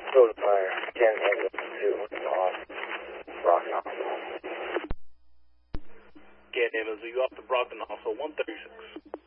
Code fire, 10 ambulance 2, off Brockton Hospital. Get ambulance, you off the Brockton Hospital, 136.